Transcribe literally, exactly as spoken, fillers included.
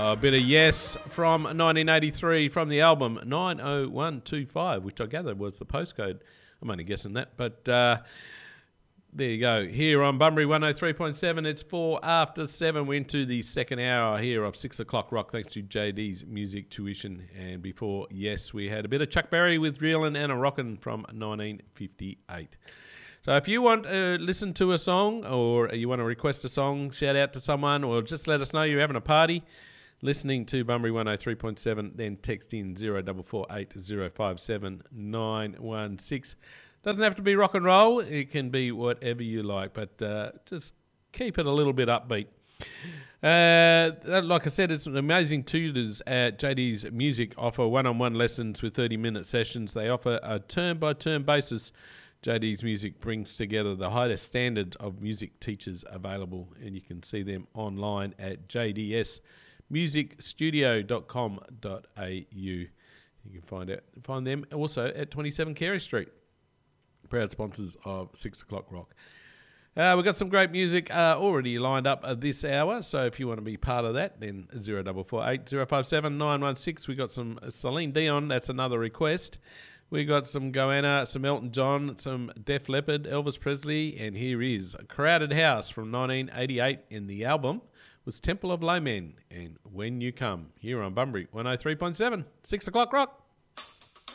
A bit of Yes from nineteen eighty-three from the album nine oh one two five, which I gather was the postcode. I'm only guessing that, but uh, there you go. Here on Bunbury one oh three point seven, it's four after seven. We're into the second hour here of six o'clock rock, thanks to J D's Music Tuition. And before Yes, we had a bit of Chuck Berry with Reelin' and a Rockin' from nineteen fifty-eight. So if you want to listen to a song, or you want to request a song, shout out to someone, or just let us know you're having a party listening to Bunbury one oh three point seven, then text in zero four four eight zero five seven nine one six. Doesn't have to be rock and roll. It can be whatever you like, but uh, just keep it a little bit upbeat. Uh, like I said, it's amazing tutors at J D's Music offer one-on-one lessons with thirty-minute sessions. They offer a term-by-term basis. J D's Music brings together the highest standard of music teachers available, and you can see them online at j d s music studio dot com dot a u. You can find it, find them also at twenty-seven Carey Street. Proud sponsors of six o'clock rock. Uh, we've got some great music uh, already lined up uh, this hour, so if you want to be part of that, then zero four four eight zero five seven nine one six. We've got some Celine Dion, that's another request. We got some Goanna, some Elton John, some Def Leppard, Elvis Presley, and here is A Crowded House from nineteen eighty-eight. In the album was Temple of Low Men and When You Come, here on Bunbury one oh three point seven, six o'clock rock.